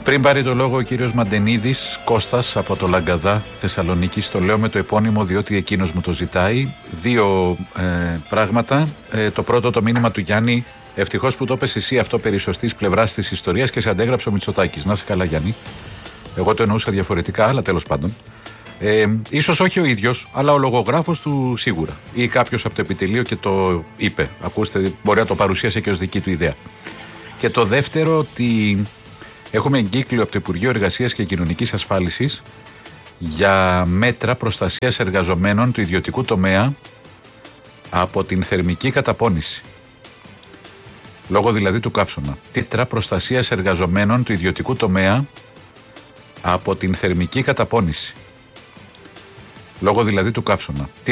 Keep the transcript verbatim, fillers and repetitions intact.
Πριν πάρει το λόγο ο κύριος Μαντενίδης, Κώστας από το Λαγκαδά, Θεσσαλονίκη, το λέω με το επώνυμο διότι εκείνος μου το ζητάει. Δύο ε, πράγματα. Ε, το πρώτο, το μήνυμα του Γιάννη. Ευτυχώς που το έπες εσύ αυτό περί σωστής πλευράς της ιστορίας και σε αντέγραψε ο Μητσοτάκης. Να είσαι καλά, Γιάννη. Εγώ το εννοούσα διαφορετικά, αλλά τέλος πάντων. Ε, ίσως όχι ο ίδιος, αλλά ο λογογράφος του σίγουρα. Ή κάποιος από το επιτελείο και το είπε. Ακούστε, μπορεί να το παρουσίασε και ως δική του ιδέα. Και το δεύτερο, ότι έχουμε εγκύκλιο από το Υπουργείο Εργασίας και Κοινωνικής Ασφάλισης για μέτρα προστασίας εργαζομένων του ιδιωτικού τομέα από την θερμική καταπώνηση. Λόγω δηλαδή του καύσωνα. Μέτρα προστασίας εργαζομένων του ιδιωτικού τομέα από την θερμική καταπώνηση. Λόγω δηλαδή του καύσωνα.